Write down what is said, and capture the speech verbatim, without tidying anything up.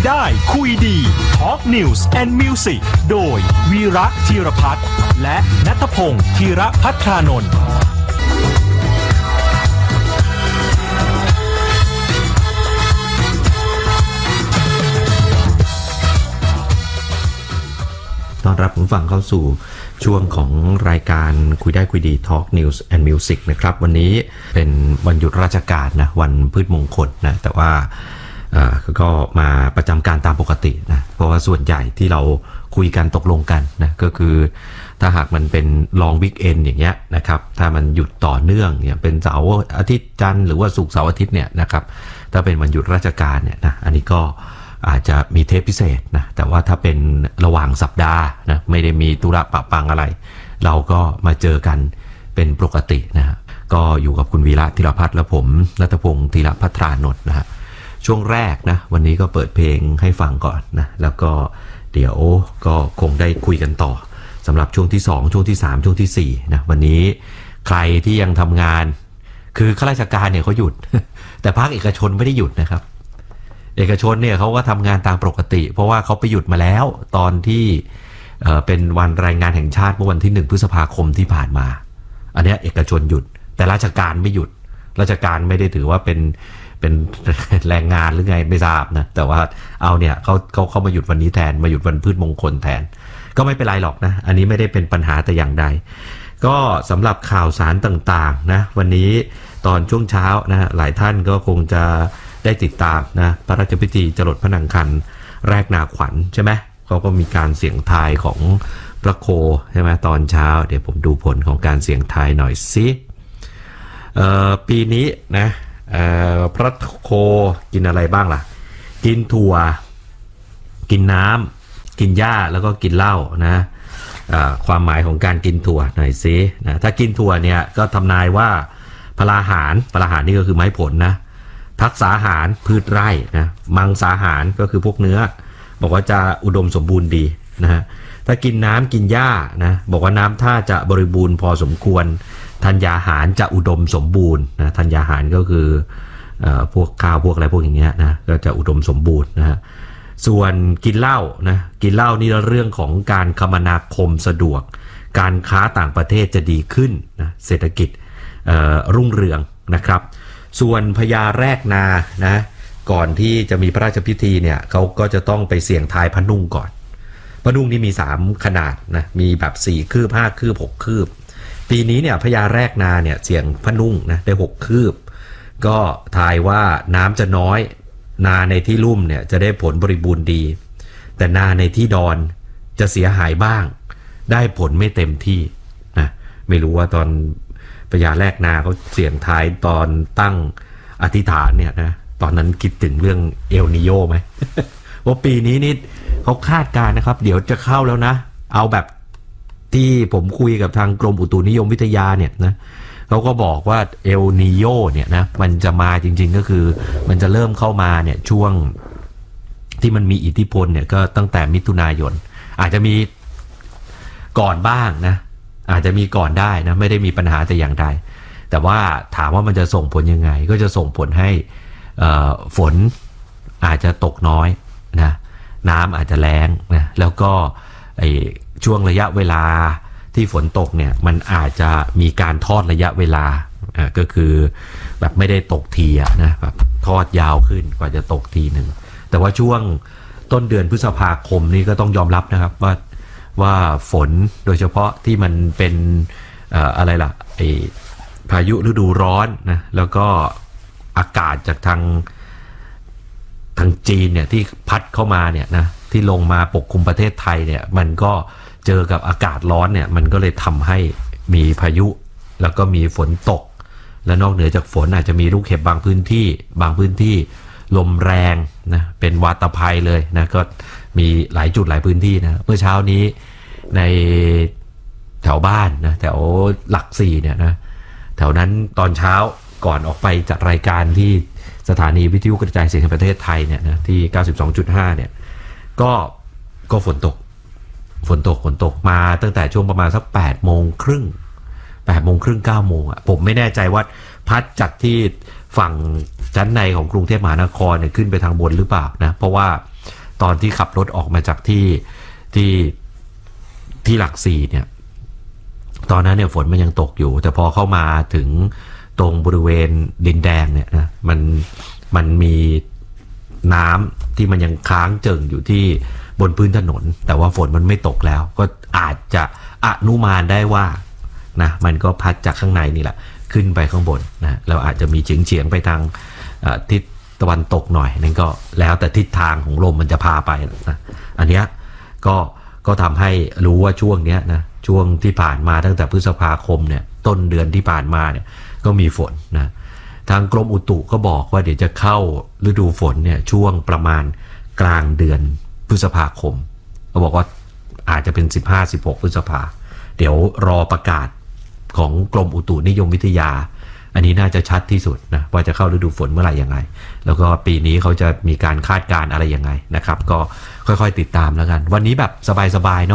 ได้คุยดี Talk News and Music โดยวีระธีรพัฒน์และณัฐพงษ์ธีรภัทรานนท์ต้อนรับผู้ฟังเข้าสู่ช่วงของรายการคุยได้คุยดี Talk News and Music นะครับวันนี้เป็นวันหยุดราชการนะวันพืชมงคลนะแต่ว่าก็มาประจำการตามปกตินะเพราะว่าส่วนใหญ่ที่เราคุยกันตกลงกันนะก็คือถ้าหากมันเป็น long weekend อย่างเงี้ยนะครับถ้ามันหยุดต่อเนื่องเนี่ยเป็นเสาร์อาทิตย์จันทร์หรือว่าศุกร์เสาร์อาทิตย์เนี่ยนะครับถ้าเป็นวันหยุดราชการเนี่ยนะอันนี้ก็อาจจะมีเทปพิเศษนะแต่ว่าถ้าเป็นระหว่างสัปดาห์นะไม่ได้มีธุระปะปังอะไรเราก็มาเจอกันเป็นปกตินะฮะก็อยู่กับคุณวีระธีรพัฒน์และผมณัฐพงษ์ธีรภัทรานนท์นะฮะช่วงแรกนะวันนี้ก็เปิดเพลงให้ฟังก่อนนะแล้วก็เดี๋ยวก็คงได้คุยกันต่อสำหรับช่วงที่สองช่วงที่สามช่วงที่สี่นะวันนี้ใครที่ยังทำงานคือข้าราชการเนี่ยเขาหยุดแต่ภาคเอกชนไม่ได้หยุดนะครับเอกชนเนี่ยเขาก็ทำงานตามปกติเพราะว่าเขาไปหยุดมาแล้วตอนที่เอ่อเป็นวันแรงงานแห่งชาติเมื่อวันที่หนึ่งพฤษภาคมที่ผ่านมาอันนี้เอกชนหยุดแต่ราชการไม่หยุดราชการไม่ได้ถือว่าเป็นเป็นแรงงานหรือไงไม่ทราบนะแต่ว่าเอาเนี่ยเขาเขาเข้ามาหยุดวันนี้แทนมาหยุดวันพืชมงคลแทนก็ไม่เป็นไรหรอกนะอันนี้ไม่ได้เป็นปัญหาแต่อย่างใดก็สำหรับข่าวสารต่างๆนะวันนี้ตอนช่วงเช้านะหลายท่านก็คงจะได้ติดตามนะพระราชพิธีจรดพระนางคันแรกนาขวัญใช่ไหมเขาก็มีการเสี่ยงทายของพระโคใช่ไหมตอนเช้าเดี๋ยวผมดูผลของการเสี่ยงทายหน่อยสิเอ่อปีนี้นะเอ่อพระโคกินอะไรบ้างล่ะกินถั่วกินน้ำกินหญ้าแล้วก็กินเหล้านะความหมายของการกินถั่วหน่อยสินะถ้ากินถั่วเนี่ยก็ทำนายว่าพลาหารพลาหารนี่ก็คือไม้ผลนะทักษาหารพืชไร่นะมังสาหารก็คือพวกเนื้อบอกว่าจะอุดมสมบูรณ์ดีนะฮะถ้ากินน้ำกินหญ้านะบอกว่าน้ำท่าจะบริบูรณ์พอสมควรธัญญาหารจะอุดมสมบูรณ์นะธัญญาหารก็คือเอ่อพวกข้าวพวกอะไรพวกอย่างเงี้ยนะก็จะอุดมสมบูรณ์นะฮะส่วนกินเหล้านะกินเหล้านี่เรื่องของการคมนาคมสะดวกการค้าต่างประเทศจะดีขึ้นนะเศรษฐกิจเอ่อรุ่งเรืองนะครับส่วนพญาแรกนานะก่อนที่จะมีพระราชพิธีเนี่ยเขาก็จะต้องไปเสี่ยงทายพนุ่งก่อนพนุ่งนี่มีสามขนาดนะมีแบบสี่คืบห้าคืบหกคืบปีนี้เนี่ยพญาแรกนาเนี่ยเสี่ยงพนุ่งนะได้หกคืบก็ทายว่าน้ำจะน้อยนาในที่ลุ่มเนี่ยจะได้ผลบริบูรณ์ดีแต่นาในที่ดอนจะเสียหายบ้างได้ผลไม่เต็มที่นะไม่รู้ว่าตอนพญาแรกนาเขาเสี่ยงทายตอนตั้งอธิษฐานเนี่ยนะตอนนั้นคิดถึงเรื่องเอลนิโยไหม ว่าปีนี้นี่เขาคาดการณ์นะครับเดี๋ยวจะเข้าแล้วนะเอาแบบที่ผมคุยกับทางกรมอุตุนิยมวิทยาเนี่ยนะเขาก็บอกว่าเอลนิโยเนี่ยนะมันจะมาจริงๆก็คือมันจะเริ่มเข้ามาเนี่ยช่วงที่มันมีอิทธิพลเนี่ยก็ตั้งแต่มิถุนายนอาจจะมีก่อนบ้างนะอาจจะมีก่อนได้นะไม่ได้มีปัญหาแต่อย่างใดแต่ว่าถามว่ามันจะส่งผลยังไงก็จะส่งผลให้ฝนอาจจะตกน้อยนะน้ำอาจจะแล้งนะแล้วก็ไอ้ช่วงระยะเวลาที่ฝนตกเนี่ยมันอาจจะมีการทอดระยะเวลาอ่าก็คือแบบไม่ได้ตกทีอะนะแบบทอดยาวขึ้นกว่าจะตกทีหนึ่งแต่ว่าช่วงต้นเดือนพฤษภาคมนี่ก็ต้องยอมรับนะครับว่าว่าฝนโดยเฉพาะที่มันเป็นเอ่ออะไรล่ะไอ้พายุฤดูร้อนนะแล้วก็อากาศจากทางทางจีนเนี่ยที่พัดเข้ามาเนี่ยนะที่ลงมาปกคลุมประเทศไทยเนี่ยมันก็เจอกับอากาศร้อนเนี่ยมันก็เลยทำให้มีพายุแล้วก็มีฝนตกและนอกเหนือจากฝนอาจจะมีลูกเห็บบางพื้นที่บางพื้นที่ลมแรงนะเป็นวาตภัยเลยนะก็มีหลายจุดหลายพื้นที่นะเมื่อเช้านี้ในแถวบ้านนะแถวหลักสี่เนี่ยนะแถวนั้นตอนเช้าก่อนออกไปจัดรายการที่สถานีวิทยุกระจายเสียงแห่งประเทศไทยเนี่ยนะที่ เก้าสิบสองจุดห้า เนี่ยก็ก็ฝนตกฝนตกฝนตกมาตั้งแต่ช่วงประมาณสักแปดโมงครึ่งแปดโมงครึ่งเก้าโมงอ่ะผมไม่แน่ใจว่าพัดจากที่ฝั่งชั้นในของกรุงเทพมหานครเนี่ยขึ้นไปทางบนหรือเปล่านะเพราะว่าตอนที่ขับรถออกมาจากที่ที่ที่หลักสี่เนี่ยตอนนั้นเนี่ยฝนมันยังตกอยู่แต่พอเข้ามาถึงตรงบริเวณดินแดงเนี่ยนะมันมันมีน้ำที่มันยังค้างเจิ่งอยู่ที่บนพื้นถนนแต่ว่าฝนมันไม่ตกแล้วก็อาจจะอนุมานได้ว่านะมันก็พัดจากข้างในนี่แหละขึ้นไปข้างบนนะเราอาจจะมีเฉียงเฉียงไปทางทิศตะวันตกหน่อยนั่นก็แล้วแต่ทิศทางของลมมันจะพาไปนะอันเนี้ยก็ก็ทำให้รู้ว่าช่วงเนี้ยนะช่วงที่ผ่านมาตั้งแต่พฤษภาคมเนี่ยต้นเดือนที่ผ่านมาเนี่ยก็มีฝนนะทางกรมอุตุก็บอกว่าเดี๋ยวจะเข้าฤดูฝนเนี่ยช่วงประมาณกลางเดือนพฤษภาคมเขาบอกว่าอาจจะเป็น สิบห้าสิบหก พฤษภาเดี๋ยวรอประกาศของกรมอุตุนิยมวิทยาอันนี้น่าจะชัดที่สุดนะว่าจะเข้าฤดูฝนเมื่อไหร่ยังไงแล้วก็ปีนี้เขาจะมีการคาดการณ์อะไรยังไงนะครับก็ค่อยๆติดตามแล้วกันวันนี้แบบสบายๆเนาะ